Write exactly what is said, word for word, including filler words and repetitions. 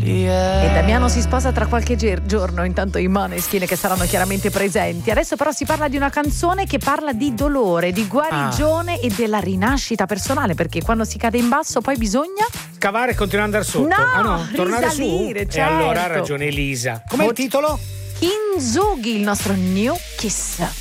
E Damiano si sposa tra qualche ger- giorno, intanto i Måneskin che saranno chiaramente presenti. Adesso però si parla di una canzone che parla di dolore, di guarigione ah. e della rinascita personale, perché quando si cade in basso poi bisogna scavare e continuare ad andare sotto. No, ah no, tornare risalire, su. certo. E allora ha ragione Elisa. Com'è il titolo? Kintsugi, il nostro New Kiss.